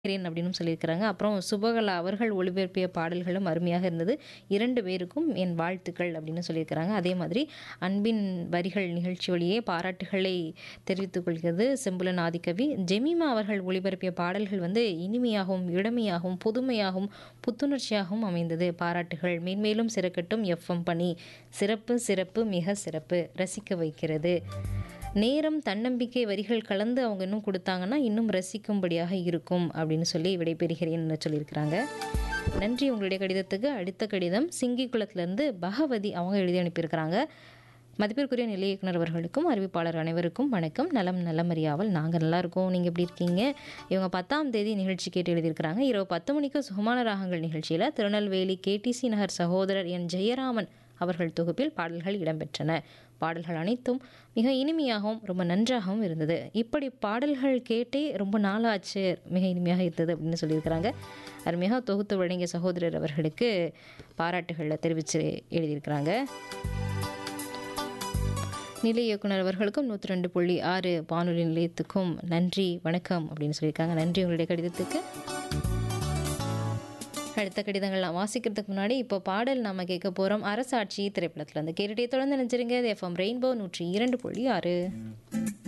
இருக்கிறேன் அப்படின்னு சொல்லியிருக்கிறாங்க. அப்புறம் சுபகலா அவர்கள் ஒளிபரப்பிய பாடல்களும் அருமையாக இருந்தது. 2 பேருக்கும் என் வாழ்த்துக்கள் அப்படின்னு சொல்லியிருக்கிறாங்க. அதே மாதிரி அன்பின் வரிகள் நிகழ்ச்சி வழியே பாராட்டுகளை தெரிவித்துக் கொள்கிறது செம்புலன் ஆதிக்கவி. ஜெமிமா அவர்கள் ஒளிபரப்பிய பாடல்கள் வந்து இனிமையாகவும், இளமையாகவும், புதுமையாகவும், புத்துணர்ச்சியாகவும் அமைந்தது. பாராட்டுகள். மேன்மேலும் சிறக்கட்டும் எஃப்எம் பணி. சிறப்பு, சிறப்பு, மிக சிறப்பு. ரசிக்க வைக்கிறது. நேரம், தன்னம்பிக்கை வரிகள் கலந்து அவங்க இன்னும் குடுத்தாங்கன்னா, இன்னும் ரசிக்கும்படியாக இருக்கும் அப்படின்னு சொல்லி விடைபெறுகிறேன்னு சொல்லியிருக்கிறாங்க. நன்றி உங்களுடைய கடிதத்துக்கு. அடுத்த கடிதம் சிங்கிக்குளத்திலேருந்து பகவதி அவங்க எழுதி அனுப்பியிருக்கிறாங்க. மதிப்பிற்குரிய நிலைய இயக்குனர் அவர்களுக்கும், அறிவிப்பாளர் அனைவருக்கும் வணக்கம். நலம் நலமறியாவல். நாங்கள் நல்லா இருக்கோம். நீங்கள் எப்படி இருக்கீங்க? இவங்க 10ஆம் தேதி நிகழ்ச்சி கேட்டு எழுதியிருக்கிறாங்க. இரவு 10 மணிக்கு சுகமான ராகங்கள் நிகழ்ச்சியில் திருநெல்வேலி கேடிசி நகர் சகோதரர் என் ஜெயராமன் அவர்கள் தொகுப்பில் பாடல்கள் இடம்பெற்றன. பாடல்கள் அனைத்தும் மிக இனிமையாகவும் ரொம்ப நன்றாகவும் இருந்தது. இப்படி பாடல்கள் கேட்டே ரொம்ப நாளாச்சு, மிக இனிமையாக இருந்தது அப்படின்னு சொல்லியிருக்கிறாங்க. அருமையாக தொகுத்து வழங்கிய சகோதரர் அவர்களுக்கு பாராட்டுகளை தெரிவித்து எழுதியிருக்கிறாங்க. நிலைய இயக்குனர் அவர்களுக்கும் 102.6 வானொலி நிலையத்துக்கும் நன்றி வணக்கம் அப்படின்னு சொல்லியிருக்காங்க. நன்றி உங்களுடைய கடிதத்துக்கு. அடுத்த கடிதங்கள்லாம் வாசிக்கிறதுக்கு முன்னாடி இப்போ பாடல் நாம கேட்க போகிறோம். அரசாட்சி திரைப்படத்தில் வந்து கேட்டுட்டே தொடர்ந்து நினைச்சிருங்க. FM rainbow 102.6.